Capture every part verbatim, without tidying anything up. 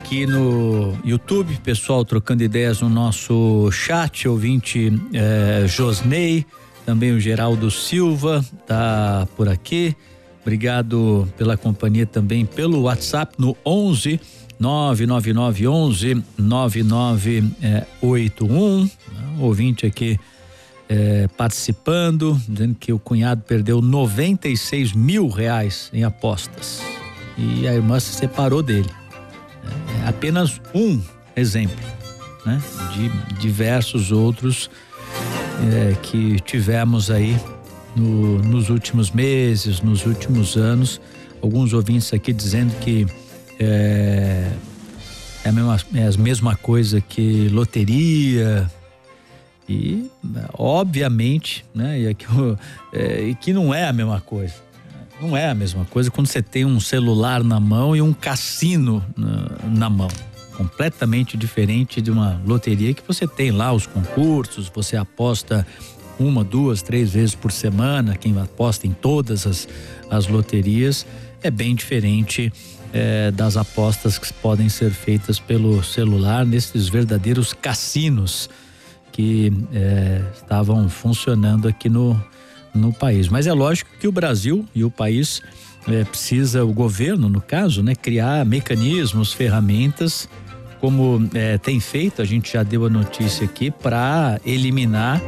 aqui no YouTube, pessoal trocando ideias no nosso chat, ouvinte eh, Josney, também o Geraldo Silva tá por aqui. Obrigado pela companhia também pelo WhatsApp no onze nove nove nove onze nove nove oito um. Ouvinte aqui eh, participando, dizendo que o cunhado perdeu noventa e seis mil reais em apostas e a irmã se separou dele. É apenas um exemplo, né? De diversos outros é, que tivemos aí no, nos últimos meses, nos últimos anos. Alguns ouvintes aqui dizendo que é, é, a, mesma, é a mesma coisa que loteria e obviamente, né? E aqui, é, e que não é a mesma coisa. Não é a mesma coisa quando você tem um celular na mão e um cassino na, na mão. Completamente diferente de uma loteria que você tem lá os concursos, você aposta uma, duas, três vezes por semana. Quem aposta em todas as, as loterias é bem diferente é, das apostas que podem ser feitas pelo celular nesses verdadeiros cassinos que é, estavam funcionando aqui no no país. Mas é lógico que o Brasil e o país é, precisa, o governo no caso, né, criar mecanismos, ferramentas, como é, tem feito, a gente já deu a notícia aqui, para eliminar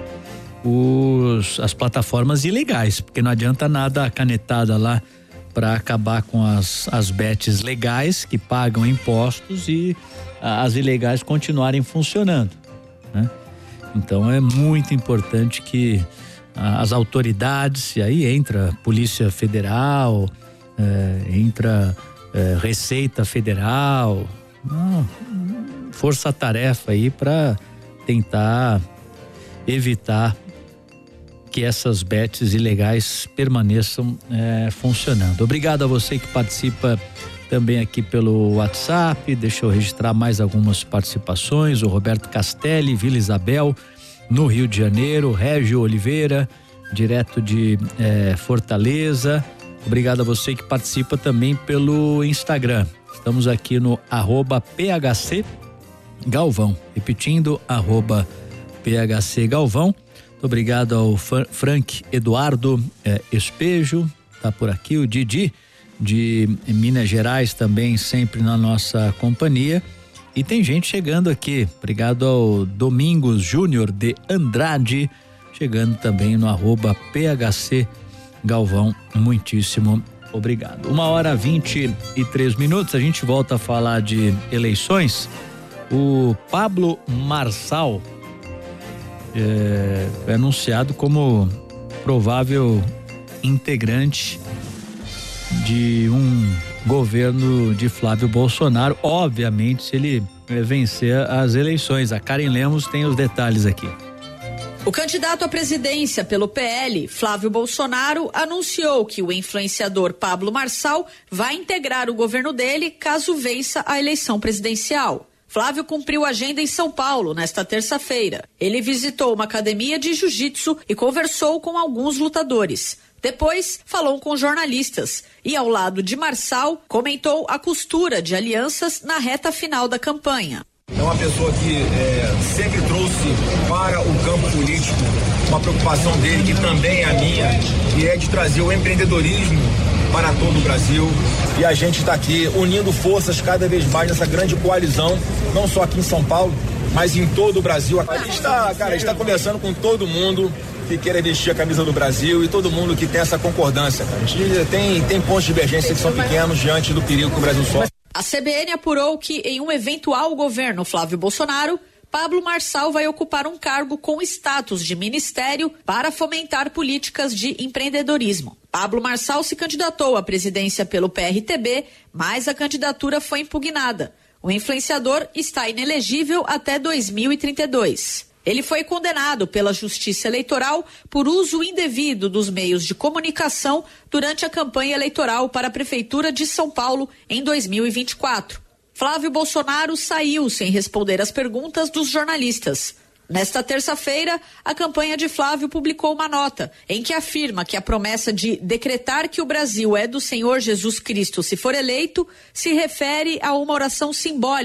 os, as plataformas ilegais, porque não adianta nada a canetada lá para acabar com as, as bets legais que pagam impostos e a, as ilegais continuarem funcionando, né? Então é muito importante que as autoridades, e aí entra Polícia Federal, é, entra é, Receita Federal, não, força-tarefa aí para tentar evitar que essas bets ilegais permaneçam é, funcionando. Obrigado a você que participa também aqui pelo WhatsApp. Deixa eu registrar mais algumas participações. O Roberto Castelli, Vila Isabel, no Rio de Janeiro, Régio Oliveira, direto de eh, Fortaleza. Obrigado a você que participa também pelo Instagram. Estamos aqui no arroba P H C Galvão. Repetindo, arroba P H C Galvão. Muito obrigado ao Frank Eduardo eh, Espejo, tá por aqui. O Didi de Minas Gerais também sempre na nossa companhia. E tem gente chegando aqui, obrigado ao Domingos Júnior de Andrade, chegando também no arroba P H C Galvão, muitíssimo obrigado. Uma hora vinte e três minutos, a gente volta a falar de eleições. O Pablo Marçal é, é anunciado como provável integrante de um governo de Flávio Bolsonaro, obviamente se ele vencer as eleições. A Karen Lemos tem os detalhes aqui. O candidato à presidência pelo P L, Flávio Bolsonaro, anunciou que o influenciador Pablo Marçal vai integrar o governo dele caso vença a eleição presidencial. Flávio cumpriu a agenda em São Paulo nesta terça-feira. Ele visitou uma academia de jiu-jitsu e conversou com alguns lutadores. Depois, falou com jornalistas e, ao lado de Marçal, comentou a costura de alianças na reta final da campanha. É uma pessoa que é, sempre trouxe para o campo político uma preocupação dele, que também é a minha, que é de trazer o empreendedorismo para todo o Brasil. E a gente está aqui unindo forças cada vez mais nessa grande coalizão, não só aqui em São Paulo, mas em todo o Brasil. A gente está, cara, a gente está conversando com todo mundo que queira vestir a camisa do Brasil e todo mundo que tem essa concordância. Cara. A gente tem, tem pontos de divergência que são pequenos diante do perigo que o Brasil sofre. A C B N apurou que em um eventual governo Flávio Bolsonaro, Pablo Marçal vai ocupar um cargo com status de ministério para fomentar políticas de empreendedorismo. Pablo Marçal se candidatou à presidência pelo P R T B, mas a candidatura foi impugnada. O influenciador está inelegível até dois mil e trinta e dois. Ele foi condenado pela Justiça Eleitoral por uso indevido dos meios de comunicação durante a campanha eleitoral para a Prefeitura de São Paulo em dois mil e vinte e quatro. Flávio Bolsonaro saiu sem responder às perguntas dos jornalistas. Nesta terça-feira, a campanha de Flávio publicou uma nota em que afirma que a promessa de decretar que o Brasil é do Senhor Jesus Cristo se for eleito se refere a uma oração simbólica